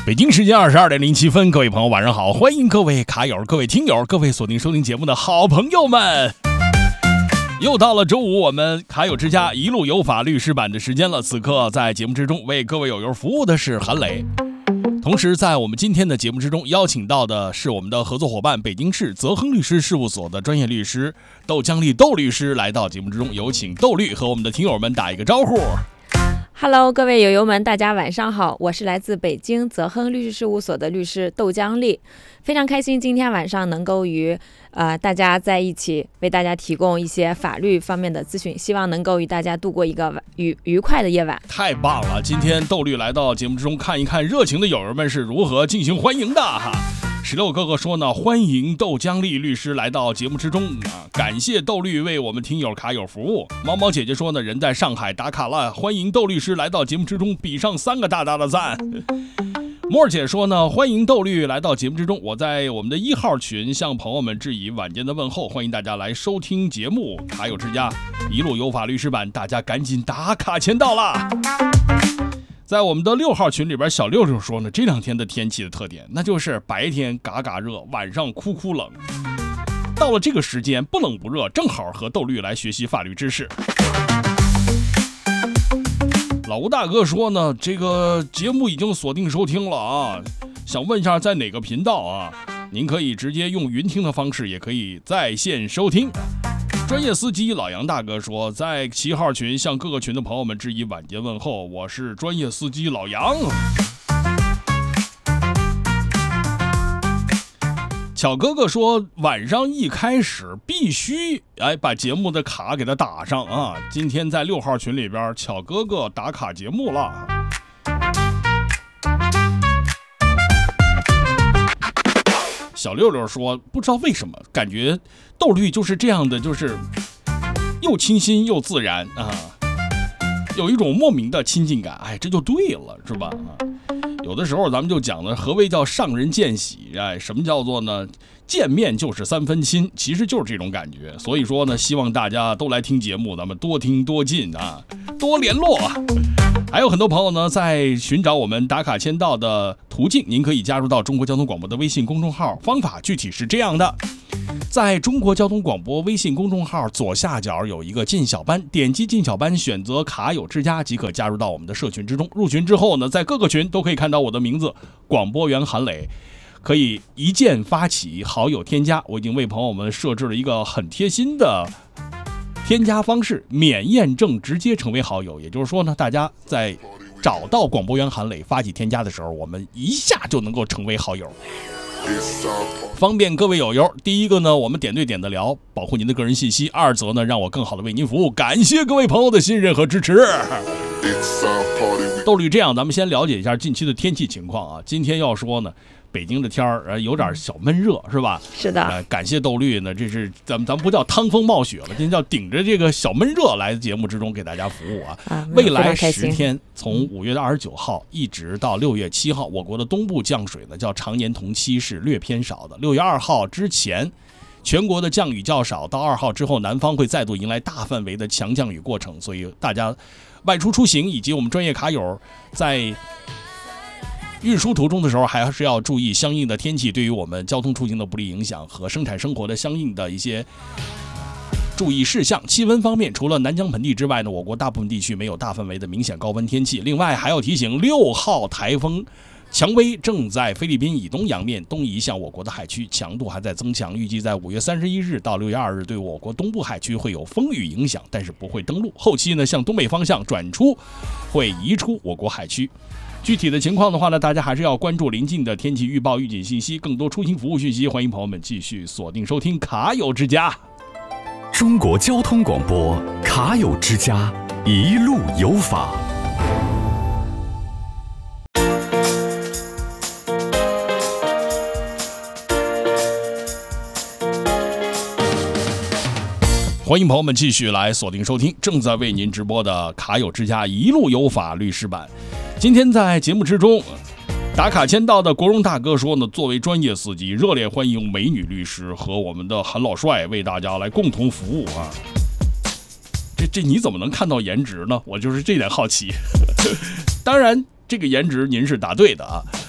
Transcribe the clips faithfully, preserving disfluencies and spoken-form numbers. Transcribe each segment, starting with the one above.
北京时间二十二点零七分，各位朋友晚上好，欢迎各位卡友、各位听友、各位锁定收听节目的好朋友们。又到了周五，我们卡友之家一路有法律师版的时间了。此刻在节目之中为各位友友服务的是韩磊。同时在我们今天的节目之中邀请到的是我们的合作伙伴北京市泽亨律师事务所的专业律师窦江丽窦律师来到节目之中，有请窦律和我们的听友们打一个招呼。 Hello， 各位友友们，大家晚上好，我是来自北京泽亨律师事务所的律师窦江丽，非常开心今天晚上能够与呃大家在一起，为大家提供一些法律方面的咨询，希望能够与大家度过一个愉愉快的夜晚。 太棒了！今天窦律来到节目之中，看一看热情的友人们是如何进行欢迎的哈。石榴哥哥说呢，欢迎窦江丽律师来到节目之中啊，感谢窦律为我们听友卡友服务。猫猫姐姐说呢，人在上海打卡了，欢迎窦律师来到节目之中，比上三个大大的赞。莫儿姐说呢，欢迎窦律来到节目之中，我在我们的一号群向朋友们致以晚间的问候，欢迎大家来收听节目，卡友之家一路有法律师版，大家赶紧打卡签到啦。在我们的六号群里边，小六六说呢，这两天的天气的特点，那就是白天嘎嘎热，晚上哭哭冷。到了这个时间，不冷不热，正好和窦律来学习法律知识。老吴大哥说呢，这个节目已经锁定收听了啊，想问一下在哪个频道啊？您可以直接用云听的方式，也可以在线收听。专业司机老杨大哥说，在七号群向各个群的朋友们致以晚间问候，我是专业司机老杨。巧哥哥说，晚上一开始必须哎把节目的卡给他打上啊！今天在六号群里边，巧哥哥打卡节目了。小六六说，不知道为什么感觉窦律就是这样的，就是又清新又自然啊，有一种莫名的亲近感，哎，这就对了，是吧？有的时候咱们就讲了，何谓叫上人见喜？哎，什么叫做呢？见面就是三分亲，其实就是这种感觉。所以说呢，希望大家都来听节目，咱们多听多进啊，多联络。还有很多朋友呢，在寻找我们打卡签到的途径，您可以加入到中国交通广播的微信公众号。方法具体是这样的，在中国交通广播微信公众号左下角有一个进小班，点击进小班，选择卡友之家即可加入到我们的社群之中。入群之后呢，在各个群都可以看到我的名字，广播员韩磊，可以一键发起好友添加。我已经为朋友们设置了一个很贴心的添加方式，免验证直接成为好友。也就是说呢，大家在找到广播员韩磊发起添加的时候，我们一下就能够成为好友，方便各位友友。第一个呢，我们点对点的聊，保护您的个人信息；二则呢，让我更好的为您服务。感谢各位朋友的信任和支持。窦律，这样咱们先了解一下近期的天气情况啊。今天要说呢，北京的天儿有点小闷热，是吧？ 是的。 呃、感谢窦律呢，这是咱们咱们不叫趟风冒雪了，今天叫顶着这个小闷热来节目之中给大家服务啊。啊未来十天，从五月的二十九号一直到六月七号，我国的东部降水呢，较常年同期是略偏少的。六月二号之前，全国的降雨较少，到二号之后，南方会再度迎来大范围的强降雨过程，所以大家外出出行以及我们专业卡友在运输途中的时候，还是要注意相应的天气对于我们交通出行的不利影响和生产生活的相应的一些注意事项。气温方面，除了南疆盆地之外呢，我国大部分地区没有大范围的明显高温天气。另外还要提醒，六号台风蔷薇正在菲律宾以东洋面东移向我国的海区，强度还在增强，预计在五月三十一日到六月二日对我国东部海区会有风雨影响，但是不会登陆。后期呢，向东北方向转出，会移出我国海区。具体的情况的话呢，大家还是要关注临近的天气预报预警信息，更多出行服务讯息，欢迎朋友们继续锁定收听卡友之家。 中国交通广播卡友之家，一路有法。 欢迎朋友们继续来锁定收听正在为您直播的卡友之家一路有法律师版。今天在节目之中，打卡签到的国荣大哥说呢，作为专业司机，热烈欢迎美女律师和我们的韩老帅为大家来共同服务啊。这这你怎么能看到颜值呢？我就是这点好奇。当然，这个颜值您是答对的啊。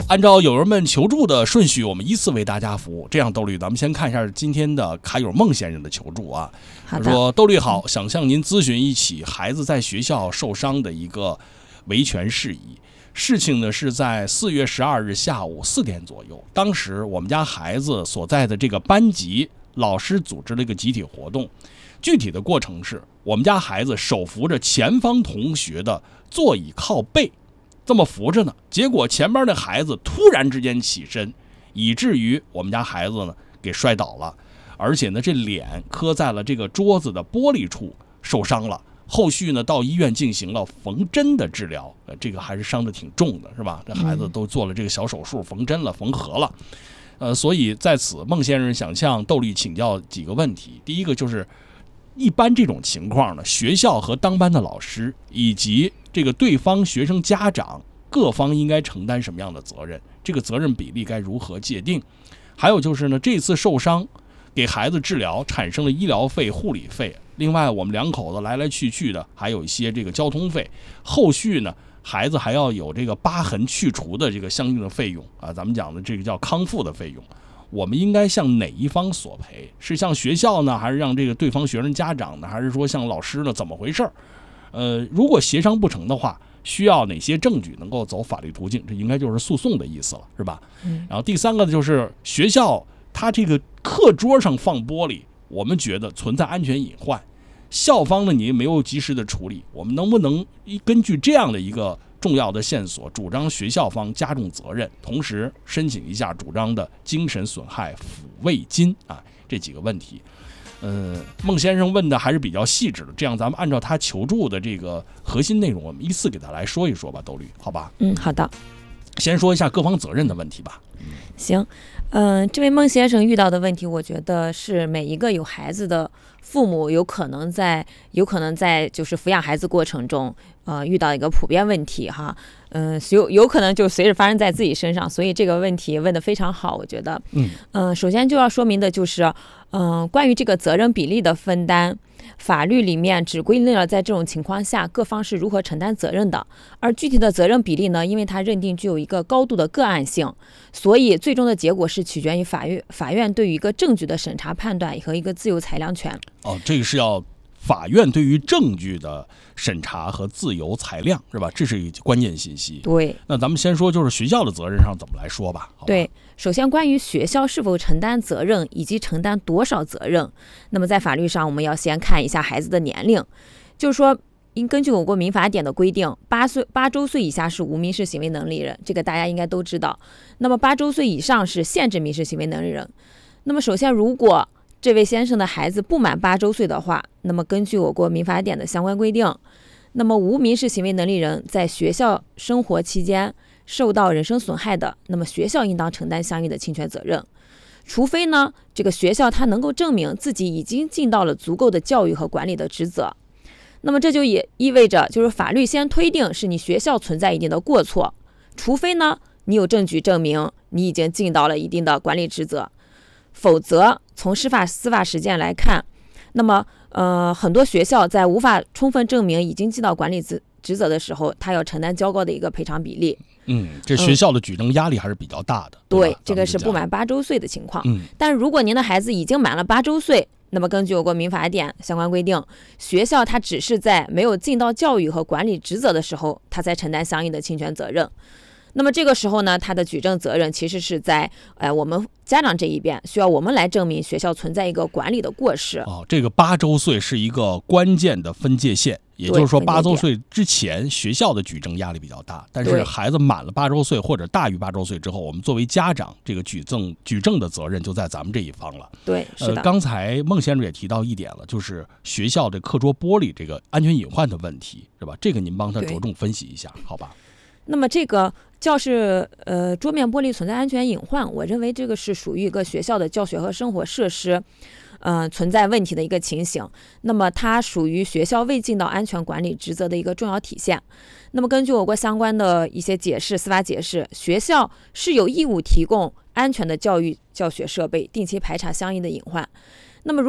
按照友人们求助的顺序，我们依次为大家服务。这样，窦律，咱们先看一下今天的卡友孟先生的求助啊。他说：“窦律好，想向您咨询一起孩子在学校受伤的一个维权事宜。事情呢是在四月十二日下午四点左右，当时我们家孩子所在的这个班级老师组织了一个集体活动。具体的过程是，我们家孩子手扶着前方同学的座椅靠背。”这么扶着呢，结果前边的孩子突然之间起身，以至于我们家孩子呢给摔倒了，而且呢这脸磕在了这个桌子的玻璃处受伤了。后续呢到医院进行了缝针的治疗，呃，这个还是伤得挺重的，是吧？这孩子都做了这个小手术，缝针了，缝合了。呃，所以在此，孟先生想向窦律请教几个问题。第一个就是，一般这种情况呢，学校和当班的老师以及这个对方学生家长各方应该承担什么样的责任？这个责任比例该如何界定？还有就是呢，这次受伤给孩子治疗产生了医疗费、护理费，另外我们两口子来来去去的还有一些这个交通费，后续呢孩子还要有这个疤痕去除的这个相应的费用啊，咱们讲的这个叫康复的费用。我们应该向哪一方索赔？是向学校呢，还是让这个对方学生家长呢，还是说向老师呢？怎么回事？呃，如果协商不成的话，需要哪些证据能够走法律途径？这应该就是诉讼的意思了，是吧？嗯。然后第三个就是学校它这个课桌上放玻璃，我们觉得存在安全隐患，校方呢你没有及时的处理，我们能不能根据这样的一个重要的线索，主张学校方加重责任，同时申请一下主张的精神损害抚慰金啊？这几个问题。呃，孟先生问的还是比较细致的，这样咱们按照他求助的这个核心内容，我们依次给他来说一说吧，窦律，好吧？ 嗯，好的。 先说一下各方责任的问题吧。 行，嗯、呃，这位孟先生遇到的问题，我觉得是每一个有孩子的父母有可能在有可能在就是抚养孩子过程中，呃，遇到一个普遍问题哈。嗯、呃，有有可能就随着发生在自己身上，所以这个问题问得非常好，我觉得。嗯，呃，首先就要说明的就是，嗯、呃，关于这个责任比例的分担。法律里面只规定了在这种情况下各方是如何承担责任的，而具体的责任比例呢，因为它认定具有一个高度的个案性，所以最终的结果是取决于法院法院对于一个证据的审查判断和一个自由裁量权。 哦，这个是要法院对于证据的审查和自由裁量，是吧？这是一个关键信息。 对， 那咱们先说就是学校的责任上怎么来说吧。好吧， 对，首先关于学校是否承担责任以及承担多少责任，那么在法律上我们要先看一下孩子的年龄，就是说应根据我国民法典的规定，八岁八周岁以下是无民事行为能力人，这个大家应该都知道。那么八周岁以上是限制民事行为能力人。那么首先，如果这位先生的孩子不满八周岁的话，那么根据我国民法典的相关规定，那么无民事行为能力人在学校生活期间受到人身损害的，那么学校应当承担相应的侵权责任，除非呢这个学校他能够证明自己已经尽到了足够的教育和管理的职责。那么这就也意味着，就是法律先推定是你学校存在一定的过错，除非呢你有证据证明你已经尽到了一定的管理职责，否则从司法司法实践来看，那么呃很多学校在无法充分证明已经尽到管理职职责的时候，他要承担较高的一个赔偿比例。 嗯，这学校的举证压力还是比较大的。嗯、 对，这个是不满八周岁的情况。嗯，但如果您的孩子已经满了八周岁，那么根据我国民法典相关规定，学校他只是在没有尽到教育和管理职责的时候，他才承担相应的侵权责任。那么这个时候呢，他的举证责任其实是在呃我们家长这一边，需要我们来证明学校存在一个管理的过失。 哦，这个八周岁是一个关键的分界线，也就是说八周岁之前学校的举证压力比较大，但是孩子满了八周岁或者大于八周岁之后，我们作为家长，这个举证举证的责任就在咱们这一方了。 对，是的。 呃，刚才孟先生也提到一点了，就是学校的课桌玻璃这个安全隐患的问题，是吧？这个您帮他着重分析一下，好吧？ 那么这个教室呃桌面玻璃存在安全隐患，我认为这个是属于一个学校的教学和生活设施呃存在问题的一个情形，那么它属于学校未尽到安全管理职责的一个重要体现。那么根据我国相关的一些解释，司法解释，学校是有义务提供安全的教育教学设备，定期排查相应的隐患。那么如果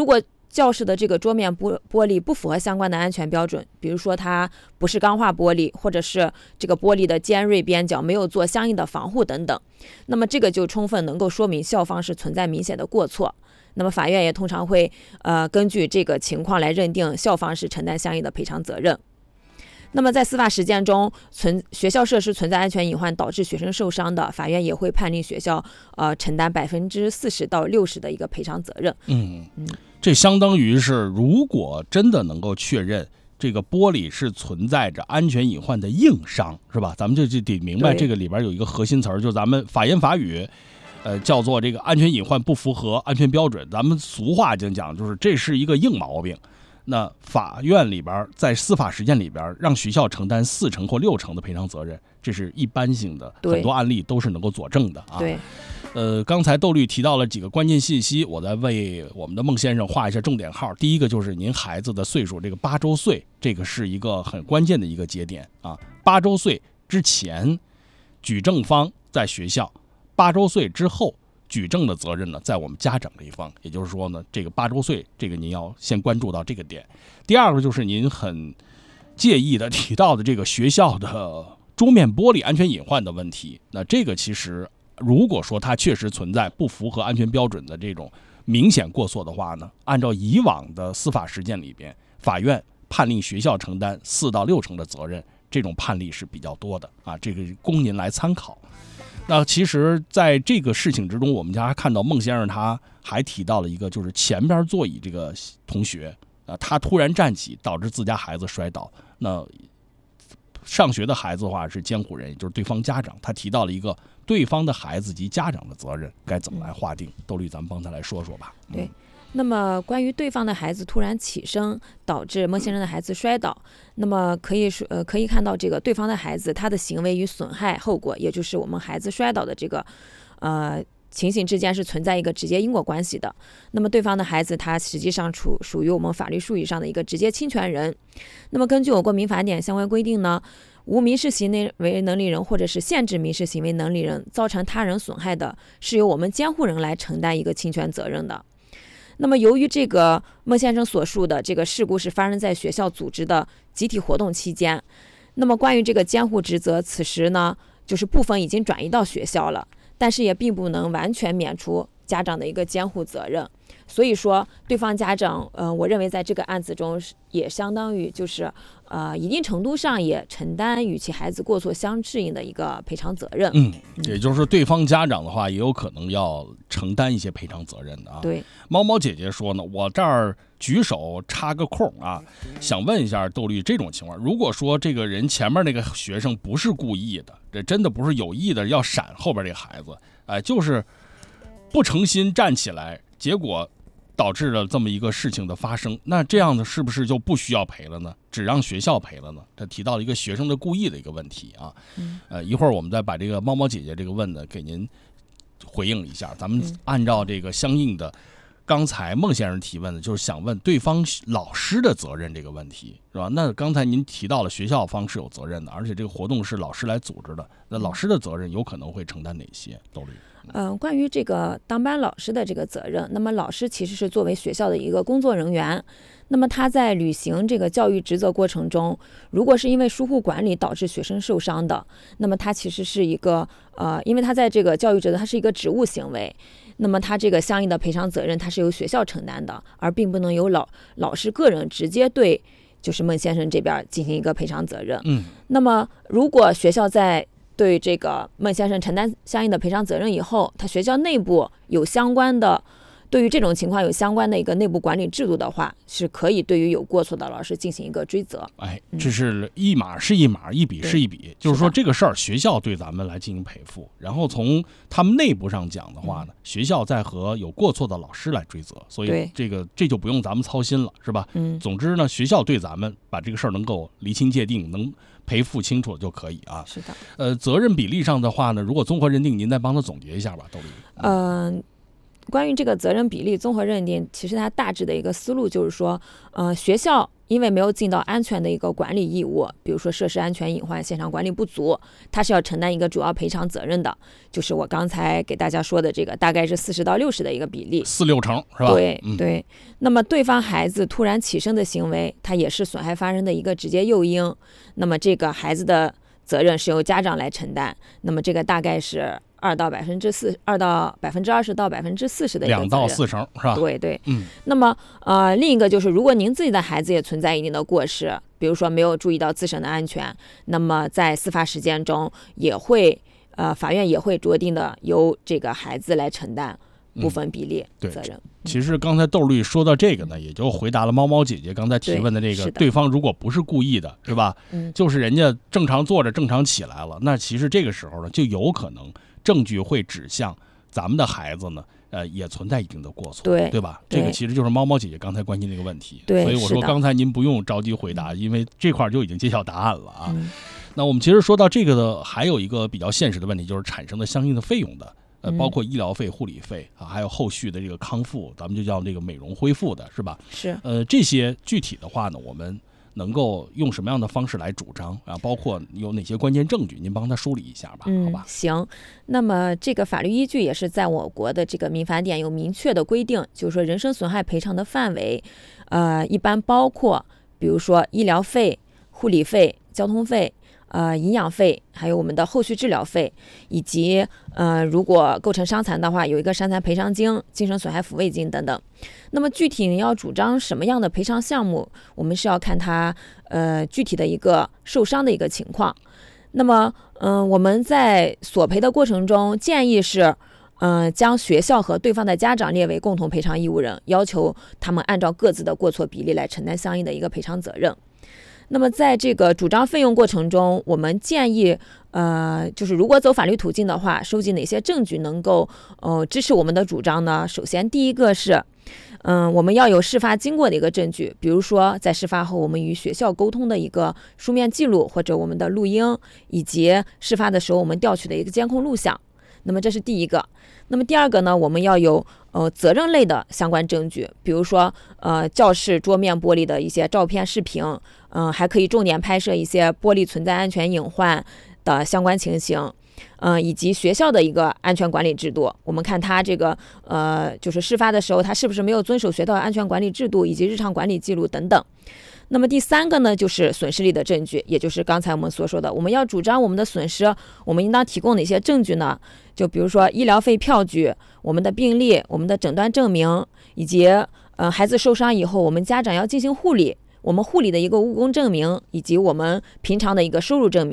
教室的这个桌面玻玻璃不符合相关的安全标准，比如说它不是钢化玻璃，或者是这个玻璃的尖锐边角没有做相应的防护等等，那么这个就充分能够说明校方是存在明显的过错。那么法院也通常会呃根据这个情况来认定校方是承担相应的赔偿责任。那么在司法实践中，存学校设施存在安全隐患导致学生受伤的，法院也会判令学校呃承担百分之四十到六十的一个赔偿责任。 嗯嗯，这相当于是，如果真的能够确认这个玻璃是存在着安全隐患的硬伤，是吧？咱们就就得明白这个里边有一个核心词儿，就是咱们法言法语。呃，叫做这个安全隐患不符合安全标准，咱们俗话就讲，就是这是一个硬毛病。那法院里边在司法实践里边，让学校承担四成或六成的赔偿责任，这是一般性的，很多案例都是能够佐证的啊。 对。 呃，刚才窦律提到了几个关键信息，我再为我们的孟先生画一下重点号。第一个就是您孩子的岁数，这个八周岁，这个是一个很关键的一个节点啊。八周岁之前，举证方在学校。八周岁之后，举证的责任呢，在我们家长这一方。也就是说呢，这个八周岁，这个您要先关注到这个点。第二个就是您很介意的提到的这个学校的桌面玻璃安全隐患的问题。那这个其实，如果说它确实存在不符合安全标准的这种明显过错的话呢，按照以往的司法实践里边，法院判令学校承担四到六成的责任，这种判例是比较多的啊，这个供您来参考。那其实在这个事情之中，我们家还看到孟先生他还提到了一个，就是前边座椅这个同学啊，他突然站起导致自家孩子摔倒。那上学的孩子的话是监护人，也就是对方家长，他提到了一个对方的孩子及家长的责任该怎么来划定。窦律，咱们帮他来说说吧。 对。嗯，那么关于对方的孩子突然起身导致孟先生的孩子摔倒，那么可以说呃可以看到这个对方的孩子他的行为与损害后果，也就是我们孩子摔倒的这个呃情形之间是存在一个直接因果关系的。那么对方的孩子他实际上属属于我们法律术语上的一个直接侵权人。那么根据我国民法典相关规定呢，无民事行为能力人或者是限制民事行为能力人造成他人损害的，是由我们监护人来承担一个侵权责任的。那么由于这个孟先生所述的这个事故是发生在学校组织的集体活动期间，那么关于这个监护职责，此时呢就是部分已经转移到学校了，但是也并不能完全免除家长的一个监护责任。所以说对方家长呃，我认为在这个案子中也相当于就是呃，一定程度上也承担与其孩子过错相适应的一个赔偿责任。 嗯，也就是说对方家长的话也有可能要承担一些赔偿责任的啊。 对。 猫猫姐姐说呢，我这儿举手插个空啊，想问一下窦律，这种情况如果说这个人前面那个学生不是故意的，这真的不是有意的要闪后边这个孩子，哎、呃，就是不诚心站起来，结果导致了这么一个事情的发生，那这样的是不是就不需要赔了呢？只让学校赔了呢？他提到了一个学生的故意的一个问题啊， 嗯、 呃，一会儿我们再把这个猫猫姐姐这个问的给您回应一下。咱们按照这个相应的，刚才孟先生提问的，就是想问对方老师的责任这个问题，是吧？那刚才您提到了学校方是有责任的，而且这个活动是老师来组织的，那老师的责任有可能会承担哪些？窦律。 嗯、呃，关于这个当班老师的这个责任，那么老师其实是作为学校的一个工作人员，那么他在履行这个教育职责过程中，如果是因为疏忽管理导致学生受伤的，那么他其实是一个呃，因为他在这个教育职责，他是一个职务行为，那么他这个相应的赔偿责任，他是由学校承担的，而并不能由老老师个人直接对就是孟先生这边进行一个赔偿责任。 嗯， 那么如果学校在对这个孟先生承担相应的赔偿责任以后，他学校内部有相关的，对于这种情况有相关的一个内部管理制度的话，是可以对于有过错的老师进行一个追责。 哎，这是一码是一码，一笔是一笔，就是说这个事儿学校对咱们来进行赔付，然后从他们内部上讲的话呢，嗯、学校再和有过错的老师来追责，所以这个这就不用咱们操心了，是吧？ 嗯。 总之呢，学校对咱们把这个事儿能够厘清界定，能赔付清楚就可以啊。 是的。 呃，责任比例上的话呢，如果综合认定，您再帮他总结一下吧，窦律。 嗯、呃。 关于这个责任比例综合认定，其实它大致的一个思路就是说，呃，学校因为没有尽到安全的一个管理义务，比如说设施安全隐患、现场管理不足，它是要承担一个主要赔偿责任的，就是我刚才给大家说的这个大概是四十到六十的一个比例， 四六成是吧？ 对、 嗯、 对。那么对方孩子突然起身的行为，它也是损害发生的一个直接诱因，那么这个孩子的责任是由家长来承担，那么这个大概是二到百分之四，二到百分之二十到百分之四十的一个责任， 两到四成是吧？ 对对， 嗯。 那么呃，另一个就是，如果您自己的孩子也存在一定的过失，比如说没有注意到自身的安全，那么在司法实践中也会呃，法院也会酌定的由这个孩子来承担部分比例责任。 嗯、其实刚才豆绿说到这个呢，也就回答了猫猫姐姐刚才提问的这个， 对, 对方如果不是故意的，是吧？ 嗯， 就是人家正常坐着正常起来了，那其实这个时候呢，就有可能证据会指向咱们的孩子呢，呃，也存在一定的过错， 对对吧？ 对这个其实就是猫猫姐姐刚才关心的一个问题。 对， 所以我说刚才您不用着急回答，因为这块就已经揭晓答案了啊。 嗯、 那我们其实说到这个的，还有一个比较现实的问题，就是产生的相应的费用的。呃，包括医疗费、护理费啊，还有后续的这个康复，咱们就叫这个美容恢复的，是吧？ 是。 呃，这些具体的话呢，我们能够用什么样的方式来主张啊？包括有哪些关键证据，您帮他梳理一下吧， 嗯、 好吧？ 行。那么这个法律依据也是在我国的这个民法典有明确的规定，就是说人身损害赔偿的范围，呃，一般包括比如说医疗费、护理费、交通费。呃，营养费，还有我们的后续治疗费，以及呃，如果构成伤残的话，有一个伤残赔偿金、精神损害抚慰金等等。那么具体你要主张什么样的赔偿项目，我们是要看它呃具体的一个受伤的一个情况。那么，嗯、呃，我们在索赔的过程中，建议是，嗯、呃，将学校和对方的家长列为共同赔偿义务人，要求他们按照各自的过错比例来承担相应的一个赔偿责任。那么在这个主张费用过程中，我们建议，呃，就是如果走法律途径的话，收集哪些证据能够，呃，支持我们的主张呢？首先，第一个是，嗯、呃，我们要有事发经过的一个证据，比如说在事发后我们与学校沟通的一个书面记录，或者我们的录音，以及事发的时候我们调取的一个监控录像。那么这是第一个。那么第二个呢，我们要有呃责任类的相关证据，比如说呃教室桌面玻璃的一些照片、视频，嗯、呃，还可以重点拍摄一些玻璃存在安全隐患的相关情形，嗯、呃，以及学校的一个安全管理制度。我们看他这个呃，就是事发的时候，他是不是没有遵守学校安全管理制度以及日常管理记录等等。那么第三个呢，就是损失力的证据，也就是刚才我们所说的，我们要主张我们的损失，我们应当提供哪些证据呢？就比如说医疗费票据、我们的病历、我们的诊断证明，以及呃孩子受伤以后，我们家长要进行护理，我们护理的一个误工证明，以及我们平常的一个收入证明。